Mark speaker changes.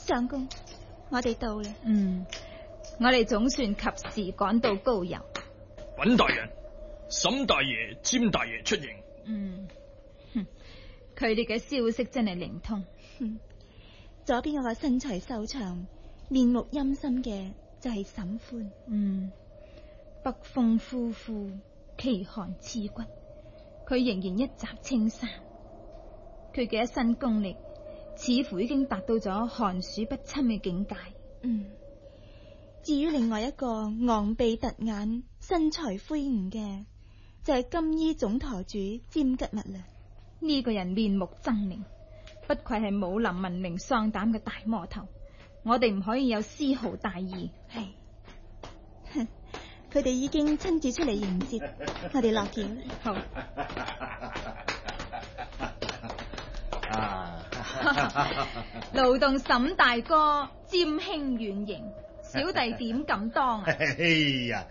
Speaker 1: 相公，我哋到啦。
Speaker 2: 我哋總算及時趕到高郵。
Speaker 3: 尹大人、沈大爺、詹大爺出迎。
Speaker 2: 佢哋嘅消息真係靈通。
Speaker 1: 左邊嗰個身材瘦長、面目陰森嘅就係沈歡。
Speaker 2: 北風呼呼，奇寒刺骨，佢仍然一襲青衫。佢嘅一身功力似乎已經達到咗寒暑不侵嘅境界。
Speaker 1: 至於另外一個昂鼻突眼、身材魁梧嘅，就係金衣總舵主詹吉物啦。
Speaker 2: 呢個人面目猙獰，不愧係武林聞名喪膽嘅大魔頭。我哋唔可以有絲毫大意。
Speaker 1: 係，佢哋已經親自出嚟迎接，我哋落轎。
Speaker 2: 好。勞動沈大哥，詹兄遠迎，小弟點敢當啊？
Speaker 4: 哎呀！